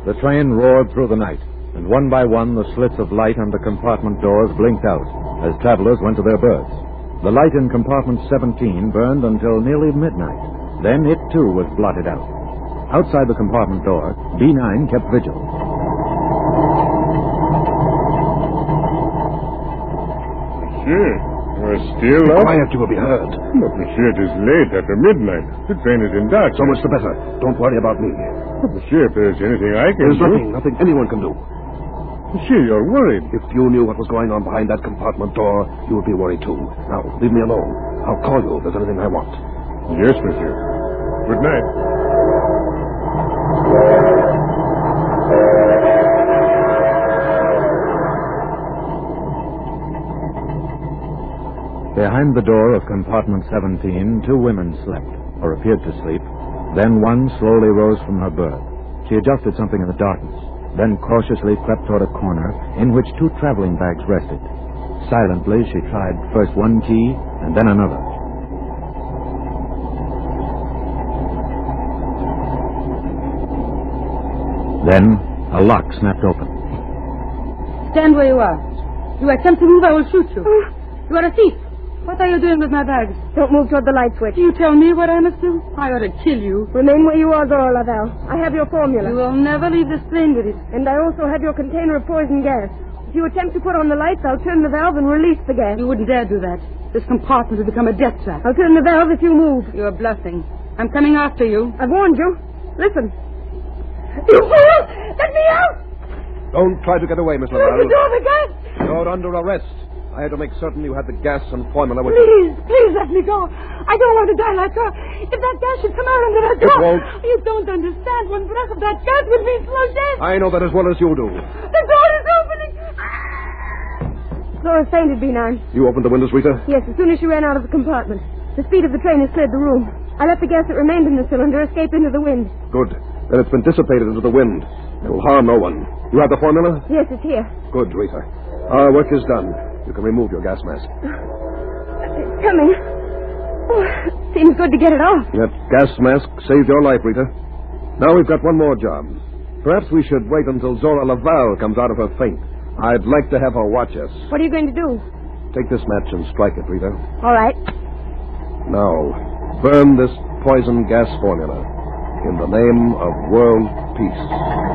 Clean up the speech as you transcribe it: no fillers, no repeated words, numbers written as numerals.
The train roared through the night, and one by one the slits of light under compartment doors blinked out as travelers went to their berths. The light in compartment 17 burned until nearly midnight. Then it, too, was blotted out. Outside the compartment door, B9 kept vigil. Monsieur, we're still up? Quiet, you will be heard. But, monsieur, it is late after midnight. The train is in dark. So much the better. Don't worry about me. But, monsieur, if there's anything I can There's do... nothing anyone can do. Monsieur, you're worried. If you knew what was going on behind that compartment door, you would be worried too. Now, leave me alone. I'll call you if there's anything I want. Yes, monsieur. Good night. Behind the door of compartment 17, two women slept, or appeared to sleep. Then one slowly rose from her berth. She adjusted something in the darkness, then cautiously crept toward a corner in which two traveling bags rested. Silently, she tried first one key and then another. Then a lock snapped open. Stand where you are. You attempt to move, I will shoot you. You are a thief. What are you doing with my bags? Don't move toward the light switch. You tell me what I must do? I ought to kill you. Remain where you are, Zora Lavelle. I have your formula. You will never leave this plane with it. And I also have your container of poison gas. If you attempt to put on the lights, I'll turn the valve and release the gas. You wouldn't dare do that. This compartment will become a death trap. I'll turn the valve if you move. You're bluffing. I'm coming after you. I've warned you. Listen. You fool! Let me out! Don't try to get away, Miss Close Lavelle. the door, the gas! You're under arrest. I had to make certain you had the gas and formula with Please, please let me go. I don't want to die like her. If that gas should come out under that door... It won't. You don't understand. One breath of that gas would mean slow death. I know that as well as you do. The door is opening. Zora fainted, B9. You opened the windows, Rita? Yes, as soon as she ran out of the compartment. The speed of the train has cleared the room. I let the gas that remained in the cylinder escape into the wind. Good. Then it's been dissipated into the wind. It will harm no one. You have the formula? Yes, it's here. Good, Rita. Our work is done. You can remove your gas mask. It's coming. Oh, seems good to get it off. That gas mask saved your life, Rita. Now we've got one more job. Perhaps we should wait until Zora Lavelle comes out of her faint. I'd like to have her watch us. What are you going to do? Take this match and strike it, Rita. All right. Now, burn this poison gas formula in the name of world peace.